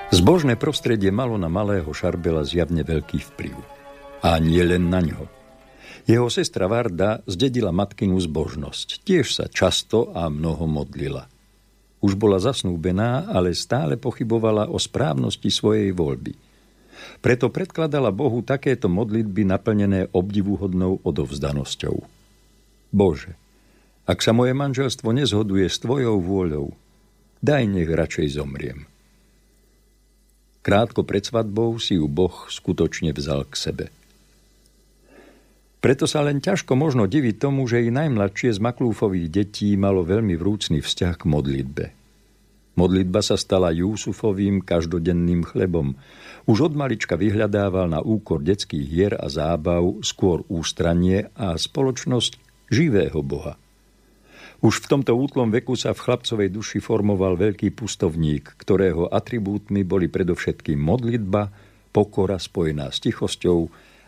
Zbožné prostredie malo na malého Šarbela zjavne veľký vplyv. A nie len na ňo. Jeho sestra Varda zdedila matkinu zbožnosť. Tiež sa často a mnoho modlila. Už bola zasnúbená, ale stále pochybovala o správnosti svojej voľby. Preto predkladala Bohu takéto modlitby naplnené obdivuhodnou odovzdanosťou. Bože, ak sa moje manželstvo nezhoduje s tvojou vôľou, daj nech radšej zomriem. Krátko pred svadbou si ju Boh skutočne vzal k sebe. Preto sa len ťažko možno diviť tomu, že i najmladšie z Maklúfových detí malo veľmi vrúcný vzťah k modlitbe. Modlitba sa stala Júsufovým každodenným chlebom. Už od malička vyhľadával na úkor detských hier a zábav skôr ústranie a spoločnosť živého Boha. Už v tomto útlom veku sa v chlapcovej duši formoval veľký pustovník, ktorého atribútmi boli predovšetkým modlitba, pokora spojená s tichosťou,